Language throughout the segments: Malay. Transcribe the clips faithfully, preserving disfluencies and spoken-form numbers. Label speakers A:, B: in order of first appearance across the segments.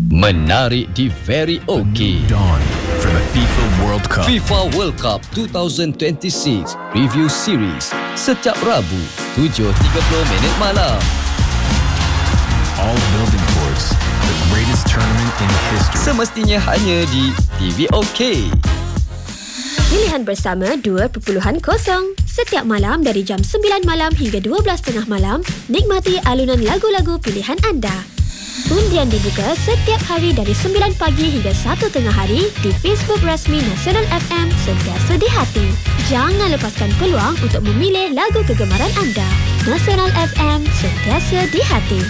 A: Menarik di Very OK.
B: Dawn for the FIFA World Cup.
A: FIFA World Cup twenty twenty-six Review Series setiap Rabu tujuh tiga puluh minit malam.
B: All building towards the greatest tournament in history.
A: Semestinya hanya di T V OK.
C: Pilihan bersama dua titik kosong. Setiap malam dari jam sembilan malam hingga dua belas tiga puluh malam, nikmati alunan lagu-lagu pilihan anda. Undian dibuka setiap hari dari sembilan pagi hingga satu tengah hari di Facebook rasmi Nasional F M Sentiasa di Hati. Jangan lepaskan peluang untuk memilih lagu kegemaran anda. Nasional F M Sentiasa di Hati.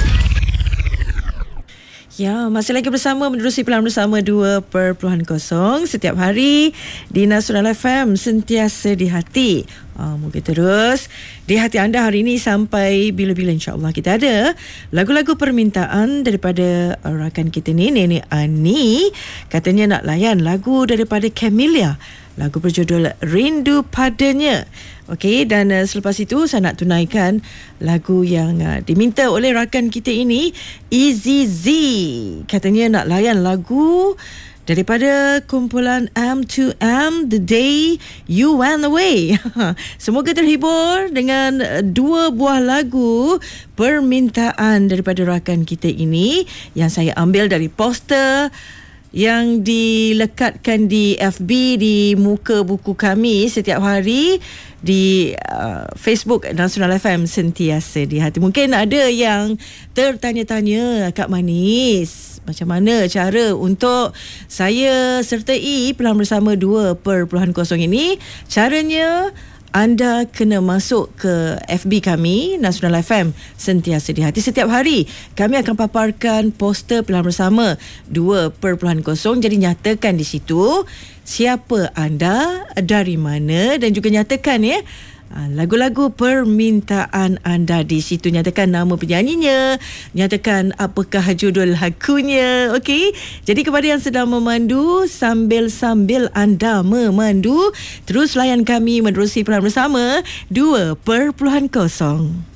D: Ya, masih lagi bersama menerusi pilihan bersama dua titik kosong setiap hari di Nasional F M Sentiasa di Hati. Uh, moga terus di hati anda hari ini sampai bila-bila, insya-Allah. Kita ada lagu-lagu permintaan daripada rakan kita ni, Nenek Ani. Katanya nak layan lagu daripada Camellia, lagu berjudul Rindu Padanya. Okey, dan uh, selepas itu saya nak tunaikan lagu yang uh, diminta oleh rakan kita ini, Easy Z. Katanya nak layan lagu daripada kumpulan M two M, The Day You Went Away. Semoga terhibur dengan dua buah lagu permintaan daripada rakan kita ini yang saya ambil dari poster yang dilekatkan di F B di muka buku kami setiap hari di uh, Facebook Nasional F M Sentiasa di Hati. Mungkin ada yang tertanya-tanya, Kak Manis, macam mana cara untuk saya sertai pilihan bersama dua titik kosong ini? Caranya, anda kena masuk ke F B kami, Nasional F M Sentiasa di Hati. Setiap hari kami akan paparkan poster pilihan bersama dua titik kosong. Jadi nyatakan di situ siapa anda, dari mana, dan juga nyatakan ya lagu-lagu permintaan anda di situ. Nyatakan nama penyanyinya, nyatakan apakah judul lagunya. Okey, jadi kepada yang sedang memandu, sambil-sambil anda memandu, terus layan kami menerusi pilihan bersama dua titik kosong.